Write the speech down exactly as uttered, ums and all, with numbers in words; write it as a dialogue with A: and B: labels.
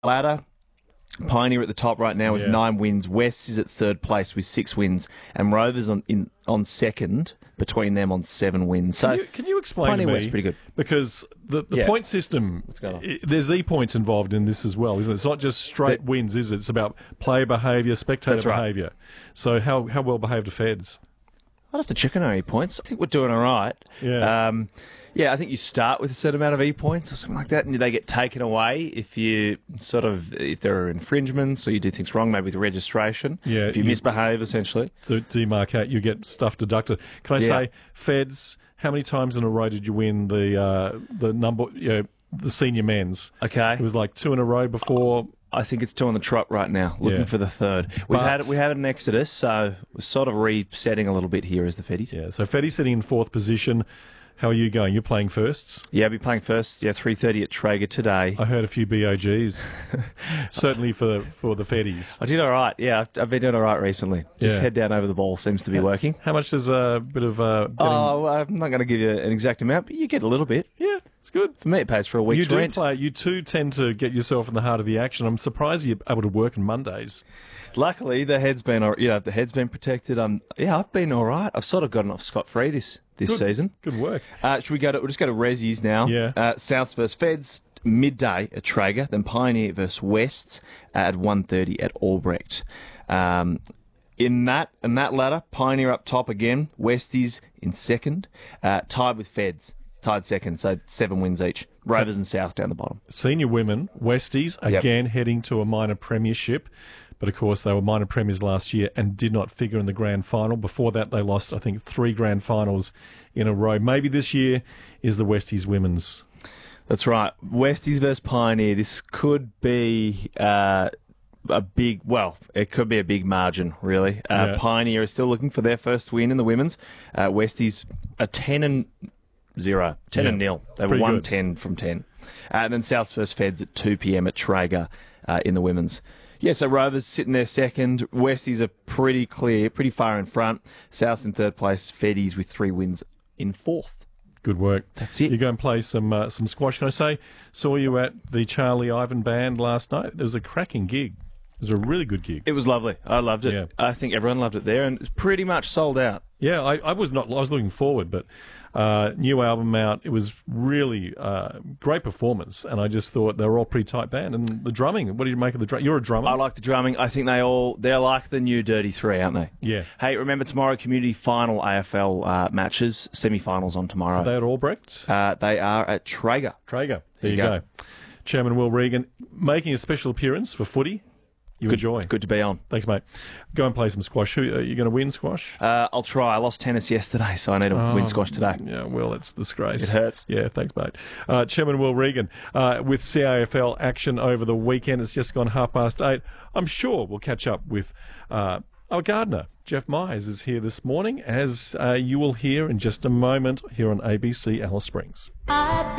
A: ladder. Pioneer at the top right now with
B: Yeah.
A: nine wins. West is at third place with six wins, and Rovers on in, on second between them on seven wins. So
B: Can you, can you explain
A: Pioneer
B: to me?
A: West's pretty good.
B: Because the, the
A: Yeah.
B: point system,
A: going on?
B: i- there's E points involved in this as well, isn't it? It's not just straight
A: That-
B: wins, is it? It's about player behaviour, spectator
A: That's right.
B: behaviour. So how how well behaved are Feds?
A: I'd have to check on our E points. I think we're doing all right.
B: Yeah.
A: Um, yeah, I think you start with a certain amount of E points or something like that, and they get taken away if you sort of if there are infringements or you do things wrong, maybe with registration.
B: Yeah,
A: if you,
B: you-
A: misbehave, essentially.
B: To demarcate, you get stuff deducted. Can I
A: Yeah.
B: say, Feds? How many times in a row did you win the uh, the number? You know, the senior men's.
A: Okay.
B: It was like two in a row before.
A: I think it's two on the trot right now, looking
B: Yeah.
A: for the third. We've
B: But-
A: had we had an exodus, so we're sort of resetting a little bit here as the Feddies.
B: Yeah. So Feddy's sitting in fourth position. How are you going? You're playing firsts.
A: Yeah, I'll be playing first. Yeah, three thirty at Traeger today.
B: I heard a few B O Gs. Certainly for for the Feddies.
A: I did all right. Yeah, I've, I've been doing all right recently. Just
B: Yeah.
A: head down over the ball seems to be working.
B: How much does a bit of uh, getting...
A: Oh, well, I'm not going to give you an exact amount, but you get a little bit.
B: yeah, it's good.
A: For me, it pays for a week's
B: You do
A: rent.
B: play. You too tend to get yourself in the heart of the action. I'm surprised you're able to work on Mondays.
A: Luckily, the head's been, all- you know, the head's been protected. Um, yeah, I've been all right. I've sort of gotten off scot free this this
B: Good.
A: season.
B: Good work.
A: Uh, should we go to? We'll just go to Resies now.
B: Yeah.
A: Uh, Souths versus Feds midday at Traeger, then Pioneer versus Wests at one thirty at Albrecht. Um, in that in that ladder, Pioneer up top again. Westies in second, uh, tied with Feds, tied second. So seven wins each. Rovers and South down the bottom.
B: Senior women, Westies,
A: Yep.
B: again heading to a minor premiership. But of course, they were minor premiers last year and did not figure in the grand final. Before that, they lost, I think, three grand finals in a row. Maybe this year is the Westies women's.
A: That's right. Westies versus Pioneer. This could be uh, a big, well, it could be a big margin, really. Uh,
B: Yeah.
A: Pioneer is still looking for their first win in the women's. Uh, Westies a ten and zero, ten
B: Yeah.
A: and nil. They were
B: Pretty
A: one
B: good.
A: ten from ten. Uh, and then South's versus Feds at two p.m. at Traeger uh, in the women's. Yeah, so Rovers sitting there second. Westies are pretty clear, pretty far in front. South's in third place. Feddies with three wins in fourth.
B: Good work.
A: That's it.
B: You go and play some uh, some squash. Can I say, saw you at the Charlie Ivan Band last night. There was a cracking gig. It was a really good gig.
A: It was lovely. I loved it.
B: Yeah.
A: I think everyone loved it there, and it's pretty much sold out.
B: Yeah, I, I was not. I was looking forward, but uh, new album out. It was really uh, great performance, and I just thought they were all pretty tight band. And the drumming. What do you make of the drum? You're a drummer.
A: I like the drumming. I think they all they're like the new Dirty Three, aren't they?
B: Yeah.
A: Hey, remember tomorrow community final A F L uh, matches, semi-finals on tomorrow.
B: Are they at Albrecht?
A: uh, they are at Traeger.
B: Traeger. There
A: you
B: you
A: go.
B: go. Chairman Will Regan making a special appearance for footy. You enjoy.
A: Good to be on.
B: Thanks, mate. Go and play some squash. Who are you going to win squash?
A: Uh, I'll try. I lost tennis yesterday, so I need to win squash today.
B: Yeah, well, it's a disgrace.
A: It hurts.
B: Yeah, thanks, mate. Uh, Chairman Will Regan, uh, with C A F L action over the weekend. It's just gone half past eight. I'm sure we'll catch up with uh, our gardener, Jeff Myers, is here this morning, as uh, you will hear in just a moment here on A B C Alice Springs.
C: I